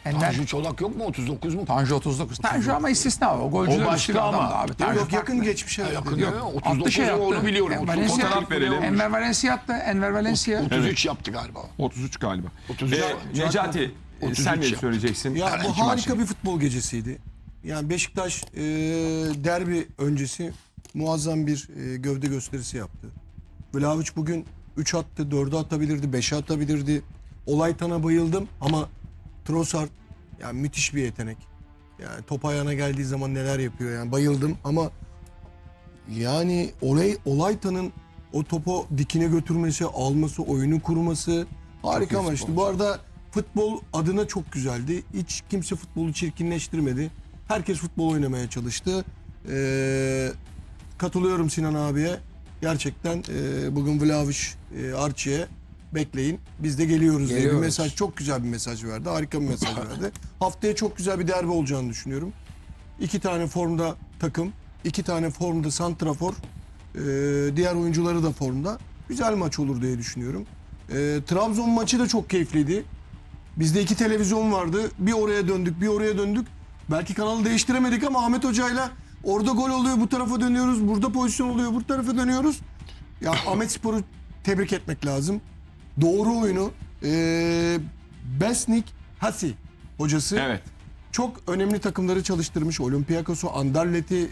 Tanju Çolak yok mu? 39 mu? Tanju 39. Tanju ama istisna o. Golcüler O başka başka ama. abi. Tanju Yok yakın geçmişe. Yakın Yok. ya. Attı 39 şey attı. onu biliyorum. Valencia, verelim. Enver Valencia attı. Enver Valencia. 33 yaptı galiba. 33 galiba. 33 Necati 33 sen ne yaptı. söyleyeceksin? Ya bu İki harika maçı. bir futbol gecesiydi. Yani Beşiktaş derbi öncesi muazzam bir gövde gösterisi yaptı. Vlahovic bugün 3 attı, 4'ü atabilirdi, 5'e atabilirdi. Olaytan'a bayıldım ama Trossard yani müthiş bir yetenek. Yani top ayağına geldiği zaman neler yapıyor yani bayıldım ama yani Olaytan'ın o topu dikine götürmesi, alması, oyunu kurması harika maçtı. Bu arada futbol adına çok güzeldi. Hiç kimse futbolu çirkinleştirmedi. Herkes futbol oynamaya çalıştı. Katılıyorum Sinan abiye. Gerçekten bugün Vlahovic, Archie'ye bekleyin. Biz de geliyoruz diye bir Geliyoruz. mesaj, çok güzel bir mesaj verdi. Harika bir mesaj verdi. Haftaya çok güzel bir derbi olacağını düşünüyorum. 2 tane formda takım, 2 tane formda santrafor, diğer oyuncuları da formda. Güzel maç olur diye düşünüyorum. Trabzon maçı da çok keyifliydi. Bizde 2 televizyon vardı. Bir oraya döndük, bir oraya döndük. Belki kanalı değiştiremedik ama Ahmet Hoca'yla orada gol oluyor, bu tarafa dönüyoruz. Burada pozisyon oluyor, bu tarafa dönüyoruz. Ya Ahmet Spor'u tebrik etmek lazım. Doğru oyunu. Besnik Hasi hocası. Evet. Çok önemli takımları çalıştırmış. Olympiakos'u, Anderlet'i,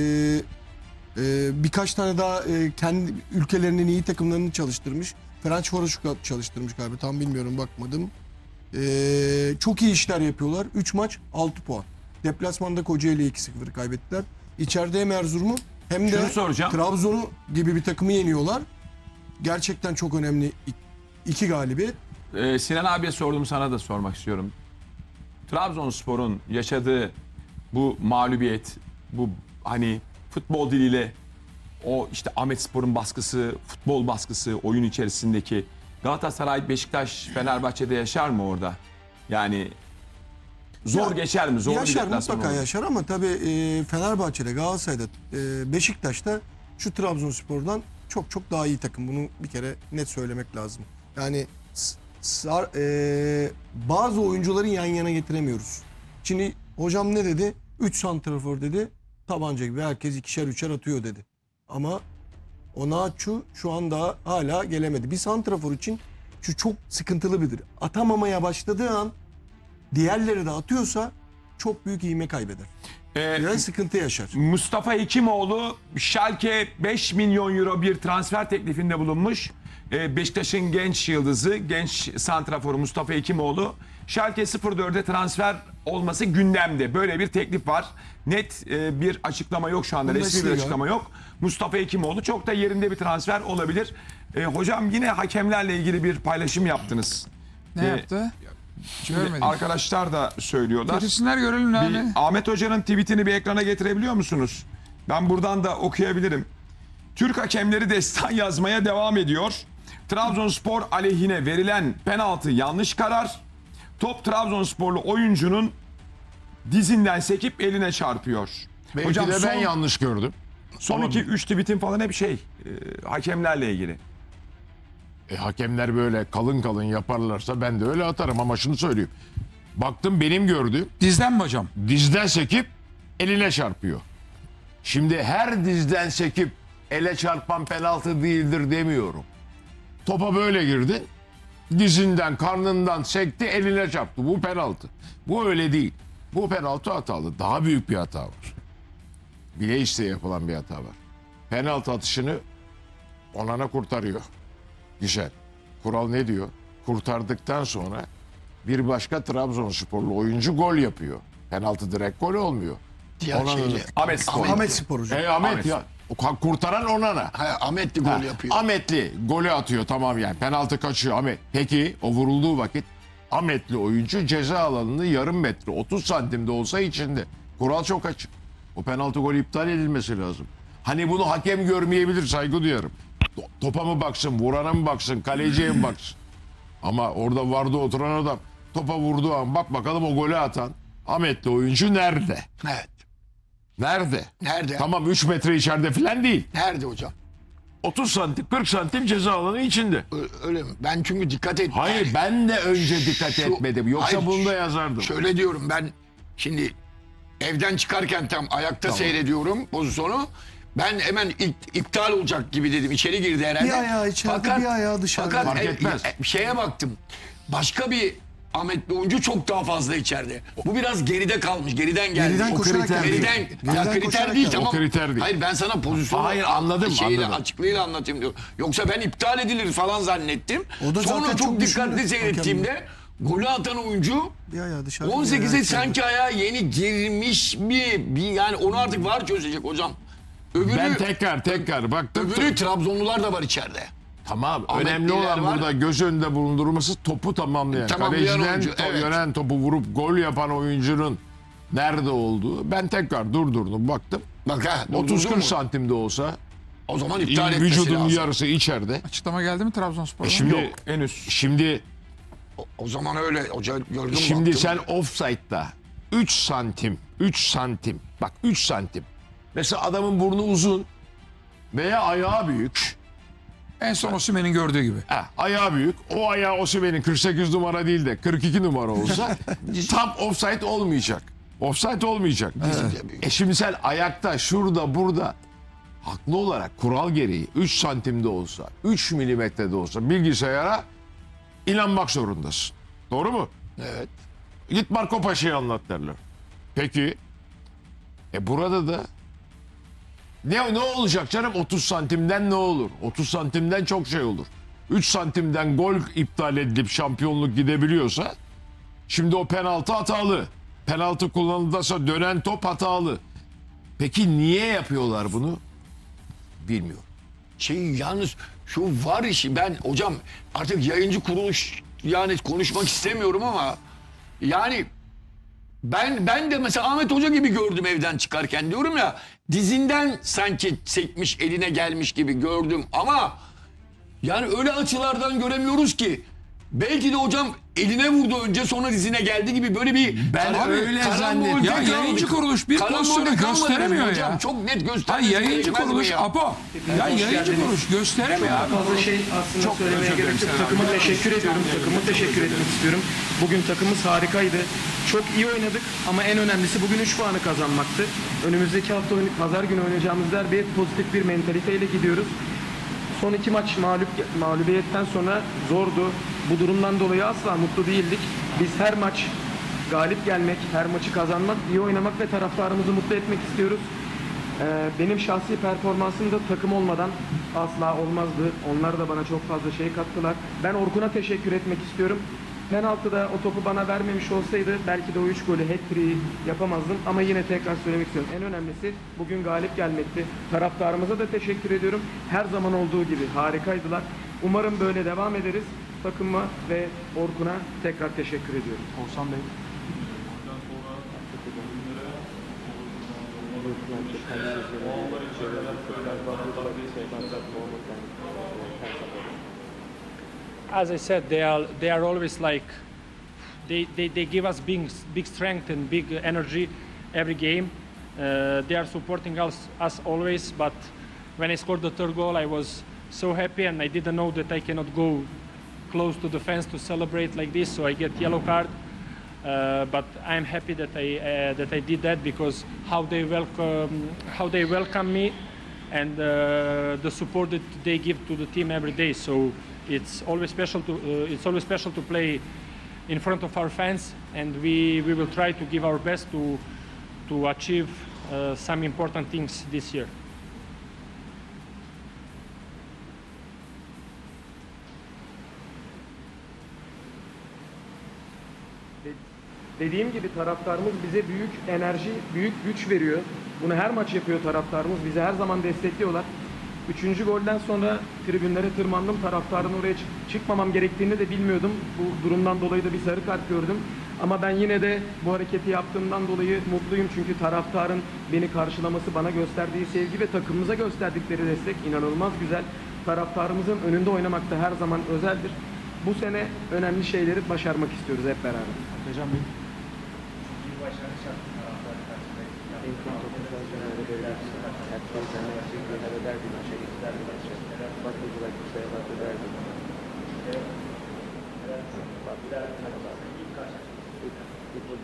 birkaç tane daha kendi ülkelerinin iyi takımlarını çalıştırmış. Ferencvaros'u çalıştırmış galiba. Tam bilmiyorum, bakmadım. Çok iyi işler yapıyorlar. 3 maç 6 puan. Deplasmanda Kocaeli'ye 2-0 kaybettiler. İçeride hem Erzurum'u hem de Şunu soracağım. Trabzon'u gibi bir takımı yeniyorlar. Gerçekten çok önemli 2 galibiyet. Sinan abiye sordum, sana da sormak istiyorum. Trabzonspor'un yaşadığı bu mağlubiyet, bu hani futbol diliyle o işte Ahmetspor'un baskısı, futbol baskısı, oyun içerisindeki Galatasaray, Beşiktaş, Fenerbahçe'de yaşar mı orada? Yani zor Ya, geçer mi? Zor bir yaşar, deplasman mutlaka olur. yaşar ama tabii Fenerbahçe'de, Galatasaray'da, Beşiktaş'ta şu Trabzonspor'dan çok çok daha iyi takım. Bunu bir kere net söylemek lazım. Yani bazı oyuncuları yan yana getiremiyoruz. Şimdi hocam ne dedi? 3 santrafor dedi. Tabanca gibi herkes 2'şer 3'er atıyor dedi. Ama Onaçu şu anda hala gelemedi. Bir santrafor için şu çok sıkıntılı birdir. Atamamaya başladığı an diğerleri de atıyorsa çok büyük ivme kaybeder. Yani sıkıntı yaşar. Mustafa Hekimoğlu Schalke 5 milyon euro bir transfer teklifinde bulunmuş. Beşiktaş'ın genç yıldızı, genç santraforu Mustafa Hekimoğlu. Schalke 04'e transfer olması gündemde. Böyle bir teklif var. Net bir açıklama yok şu anda. Resmi bir Bundesliga. açıklama yok. Mustafa Hekimoğlu çok da yerinde bir transfer olabilir. Hocam yine hakemlerle ilgili bir paylaşım yaptınız. Ne yaptı? Şimdi Görmedim. arkadaşlar da söylüyorlar. Kötüsünler görelim Bir abi. Ahmet Hoca'nın tweetini bir ekrana getirebiliyor musunuz? Ben buradan da okuyabilirim. Türk hakemleri destan yazmaya devam ediyor. Trabzonspor aleyhine verilen penaltı yanlış karar. Top Trabzonsporlu oyuncunun dizinden sekip eline çarpıyor. Belki Hocam de ben yanlış gördüm. son Ama 2-3 tweetin falan hep hakemlerle ilgili. Hakemler böyle kalın kalın yaparlarsa ben de öyle atarım ama şunu söyleyeyim. Baktım benim gördüğüm Dizden mi hocam? dizden sekip eline çarpıyor. Şimdi her dizden sekip ele çarpan penaltı değildir demiyorum. Topa böyle girdi. Dizinden, karnından sekti, eline çarptı. Bu penaltı. Bu öyle değil. Bu penaltı hatalı. Daha büyük bir hata var. Bile isteye yapılan bir hata var. Penaltı atışını Onana kurtarıyor. Güzel. Kural ne diyor? Kurtardıktan sonra bir başka Trabzonsporlu oyuncu gol yapıyor. Penaltı direkt gol olmuyor. Onana'nın... Ahmet Spor. Ahmet Spor hocam. Ahmet, Ahmet. ya. Kurtaran Onana. Ahmet de gol yapıyor. Ahmetli golü atıyor, tamam yani. Penaltı kaçıyor Ahmet. Peki o vurulduğu vakit Ahmetli oyuncu ceza alanını yarım metre 30 santimde olsa içinde. Kural çok açık. O penaltı golü iptal edilmesi lazım. Hani bunu hakem görmeyebilir, saygı duyarım. Topa mı baksın, vurana mı baksın, kaleciye mi baksın? Ama orada vardı oturan adam topa vurduğu an bak bakalım o golü atan Ahmetli oyuncu nerede? Evet. Nerede? Nerede? Tamam 3 metre içeride falan değil. Nerede hocam? 30 santim 40 santim ceza alanı içinde. Öyle mi? Ben çünkü dikkat ettim. Hayır ben de önce dikkat Şu- etmedim. Yoksa Hayır, bunu da yazardım. Şöyle diyorum ben şimdi evden çıkarken tam ayakta seyrediyorum pozisyonu. Ben hemen iptal olacak gibi dedim. İçeri girdi herhalde. Bir ayağı içeride, bir ayağı dışarıda. Fakat Fark etmez. şeye baktım. Başka bir Ahmetli oyuncu çok daha fazla içeride. Bu biraz geride kalmış. Geriden geldi. Geriden O koşarak kriter, geldi. geriden, Geriden ya kriter koşarak değil geldi. tamam. O kriter değil. Hayır ben sana pozisyonu Hayır, anladım, şeyle, anladım. açıklığıyla anlatayım diyorum. Yoksa ben iptal edilir falan zannettim. O da Sonra zaten çok çok dikkatli düşündü. seyrettiğimde golü atan oyuncu Bir ayağı dışarıda. bir 18'e ayağı içeride. sanki ayağa yeni girmiş mi? Yani onu artık var çözecek hocam. Öbürü, Ben tekrar baktım. öbürü Trabzonlular da var içeride. Tamam. Ahmet Önemli Diller olan var. burada göz önünde bulundurması topu tamamlayan. Tamamlayan Kaleciden oyuncu, evet. yönen topu vurup gol yapan oyuncunun nerede olduğu. Ben tekrar durdurdum baktım. Bak ha. 30-40 santimde olsa O zaman iptal etmesi vücudun lazım. yarısı içeride. Açıklama geldi mi Trabzonspor'a? Şimdi Henüz. O zaman öyle. Hoca gördüm. Şimdi baktım. sen offside'da 3 santim bak 3 santim. Mesela adamın burnu uzun veya ayağı büyük. En son Osimhen'in gördüğü gibi. Ayağı büyük. O ayağı Osimhen'in 48 numara değil de 42 numara olsa tam offside olmayacak. Offside olmayacak. Şimdi sen ayakta şurada burada haklı olarak kural gereği 3 santimde olsa 3 milimetrede olsa bilgisayara inanmak zorundasın. Doğru mu? Evet. Git Marco Paşa'yı anlat derler. Peki burada da ne olacak canım 30 santimden ne olur? 30 santimden çok şey olur. 3 santimden gol iptal edilip şampiyonluk gidebiliyorsa şimdi o penaltı hatalı. Penaltı kullanıldıysa dönen top hatalı. Peki niye yapıyorlar bunu? Bilmiyorum. Yalnız şu var işi ben hocam artık yayıncı kuruluş yani konuşmak istemiyorum ama yani ben de mesela Ahmet Hoca gibi gördüm evden çıkarken diyorum ya dizinden sanki sekmiş eline gelmiş gibi gördüm ama yani öyle açılardan göremiyoruz ki belki de hocam eline vurdu önce sonra dizine geldi gibi böyle bir Ben öyle zannettim. Ya yayıncı kuruluş bir pozisyonu gösteremiyor hocam. ya. Çok net Ha göstermiyor. yayıncı kuruluş Apo. Ya yayıncı kuruluş gösteremiyor abi. Fazla şey aslında söylemeye gerek yok. Takıma teşekkür ediyorum. Takımı teşekkür etmek istiyorum. Bugün takımımız harikaydı. Çok iyi oynadık ama en önemlisi bugün 3 puanı kazanmaktı. Önümüzdeki hafta pazar günü oynayacağımız derbiye pozitif bir mentaliteyle gidiyoruz. Son 2 maç mağlubiyetten sonra zordu. Bu durumdan dolayı asla mutlu değildik. Biz her maç galip gelmek, her maçı kazanmak, iyi oynamak ve taraftarımızı mutlu etmek istiyoruz. Benim şahsi performansım da takım olmadan asla olmazdı. Onlar da bana çok fazla şey kattılar. Ben Orkun'a teşekkür etmek istiyorum. Penaltıda o topu bana vermemiş olsaydı belki de o 3 golü hat-trick'i yapamazdım. Ama yine tekrar söylemek istiyorum. En önemlisi bugün galip gelmekti. Taraftarımıza da teşekkür ediyorum. Her zaman olduğu gibi harikaydılar. Umarım böyle devam ederiz. Takıma ve Orkun'a tekrar teşekkür ediyorum. Oğuzhan Bey. As I said, they are always like they give us big strength and big energy every game. They are supporting us always. But when I scored the third goal, I was so happy, and I didn't know that I cannot go close to the fence to celebrate like this. So I get yellow card. But I'm happy that I did that because how they welcome me and the support that they give to the team every day. So it's always special to play in front of our fans, and we will try to give our best to achieve some important things this year. Dediğim gibi taraftarımız bize büyük enerji, büyük güç veriyor. Bunu her maç yapıyor taraftarımız. Bizi her zaman destekliyorlar. 3. golden sonra tribünlere tırmandım. Taraftarın oraya çıkmamam gerektiğini de bilmiyordum. Bu durumdan dolayı da bir sarı kart gördüm. Ama ben yine de bu hareketi yaptığımdan dolayı mutluyum. Çünkü taraftarın beni karşılaması, bana gösterdiği sevgi ve takımımıza gösterdikleri destek inanılmaz güzel. Taraftarımızın önünde oynamak da her zaman özeldir. Bu sene önemli şeyleri başarmak istiyoruz hep beraber. Hocam Bey. In front of 2,000 delegates at Tulsa next week, we have a derby match against Derby. What would you like to say about the derby? It would